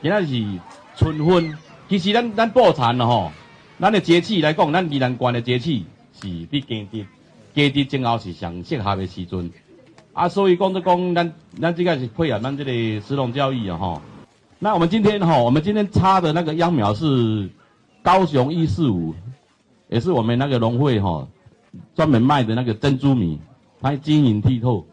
今仔是春分，其实咱布田咯吼，咱的节气来讲，咱宜兰县的节气是伫夏日前后是上适合的时阵。啊，所以讲咱这个是配合咱这个食农教育啊吼。那我们今天插的那个秧苗是高雄145，也是我们那个农会专门卖的那个珍珠米，它晶莹剔透。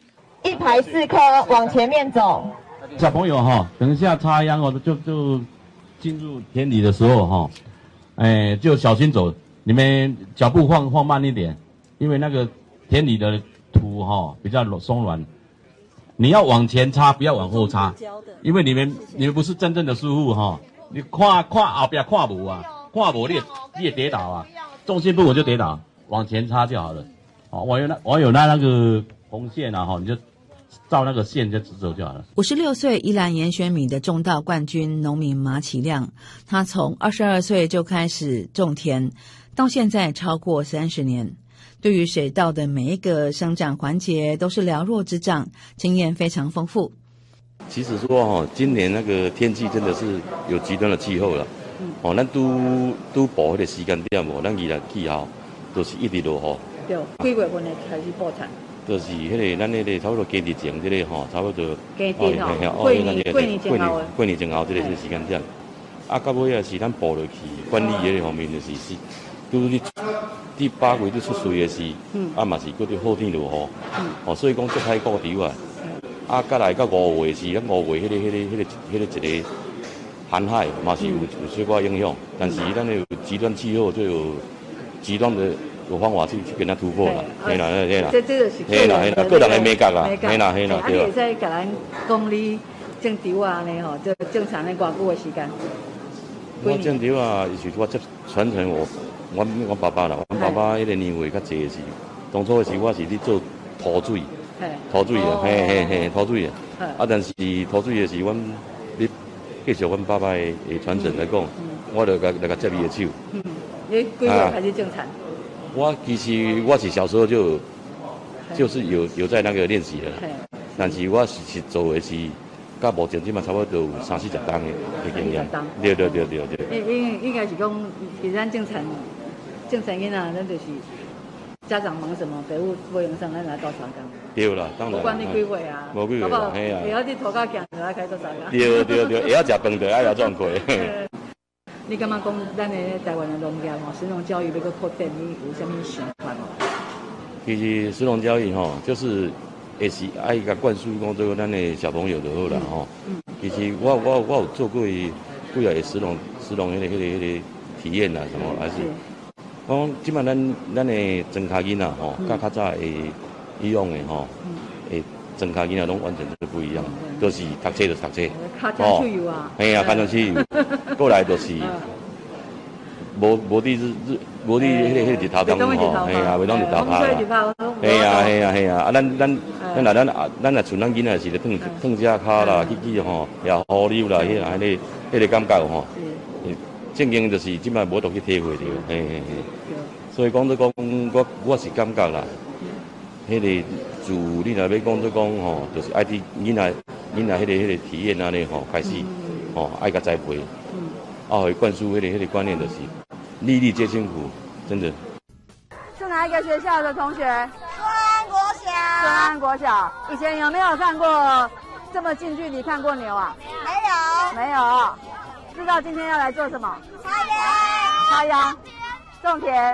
1排4颗，往前面走。 小朋友等一下插秧就进入田里的时候就小心走，你们脚步放慢一点，因为那个田里的土比较松软，你要往前插，不要往后插，因为你们不是真正的师傅你看后边看无啊，看无你也跌倒啊，重心不稳就跌倒，往前插就好了。我有那个红线啊你就照那个线就直走就好了。 56岁宜兰盐选米的种稻冠军农民马启亮，他从22岁就开始种田，到现在超过30年。对于水稻的每一个生长环节都是了若指掌，经验非常丰富。 其实说今年那个天气真的是有极端的气候了。咱都播迄个时间点咱宜兰气候都是一直落雨。 对，几月份开始播产？ 就是咱差不多夏日前这个差不多。 夏日过年前后这个时间点。 啊，到尾啊是咱播落去管理迄个方面就是拄伫8月出水的时，嘛是搁伫好天落雨，所以讲足歹顾稻啊。啊，再来到5月是，咱5月迄个一个寒海嘛是有小可影响，但是咱有极端气候就有极端的有方法去跟它突破啦。嘿啦， 这就是个人的美感啦，嘿啦， 对。啊，你会使甲咱讲你种稻啊呢就种产的偌久的时间？ 我种稻啊，是我传承我爸爸啦，我爸爸迄个年岁较济的时，当初的时我是咧做土水，土水啊，嘿，土水啊。啊，但是土水的是阮咧继续阮爸爸的传承来讲，我就来接伊的手。 你几岁开始种产？ 其实我是小时候就是有在那个练习了，但是我是做的是。到目前即嘛差不多有30-40担的经验。对。 应该是讲，其实咱种产囡仔，咱就是家长忙什么，北务不用上，咱来多少工。 对啦，当然。 不管你几岁啊， 无几岁啦，嘿啊。 会晓你涂骹行，就爱开多少工。 对，会晓食饭就爱来赚亏。 你感觉讲咱的台湾的农业食农教育要搁扩展，你有啥物想法无？ 其实食农教育就是。也是爱甲灌输讲做咱的小朋友就好啦其实我有做过几个食农迄个体验啦什么，还是讲即摆咱的庄脚囡仔甲较早以往的诶庄脚囡仔拢完全都不一样，都是读册就读册， 脚手油啊， 嘿啊，脚手油，过来就是无伫迄个日头当嘿啊，袂当日头拍啦，嘿啊，啊咱若像咱囡仔是咧烫只骹啦，去也好溜啦，迄个感觉正经就是即摆无度去体会着，嘿。所以讲我是感觉啦，迄个自你若要讲做讲就是爱伫囡仔迄个体验安尼开始爱甲栽培，互伊灌输迄个观念就是。粒粒皆辛苦，真的。 是哪一个学校的同学？ 顺安国小。 顺安国小。以前有没有看过这么近距离看过牛啊？没有。知道今天要来做什么？插秧。种田。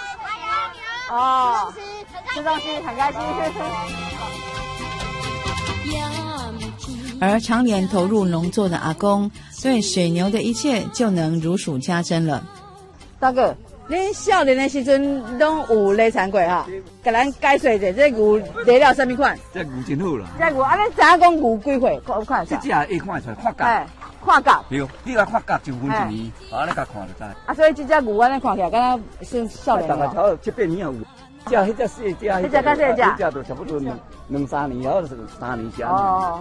哦。吃东西，很开心。 而常年投入农作的阿公，对水牛的一切就能如数家珍了。 大哥，恁少年的时阵拢有犁田过哈？给咱解说者，这牛犁了什么款？ 这牛真好啦。 这牛，安尼知影讲牛几岁？看这只会看出来，看角。 看角。 对，你来看角1分1年，安尼甲看就知。 啊，所以这只牛安尼看起来，敢若算少年。 大概超7、8年有。迄只细只， 迄只较细只， 迄只都差不多2、3年，或者是3年、4年。